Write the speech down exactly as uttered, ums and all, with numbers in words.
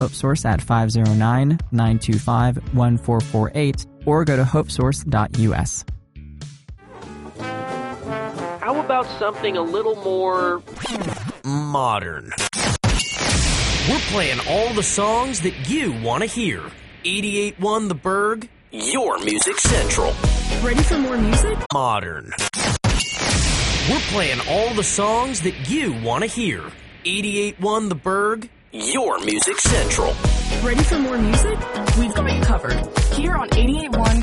HopeSource at five oh nine, nine two five, one four four eight or go to hopesource dot U S. How about something a little more modern? We're playing all the songs that you want to hear. eighty-eight point one The Berg, your Music Central. Ready for more music? Modern. We're playing all the songs that you want to hear. eighty-eight point one The Berg, your Music Central. Ready for more music? We've got you covered. Here on eighty-eight point one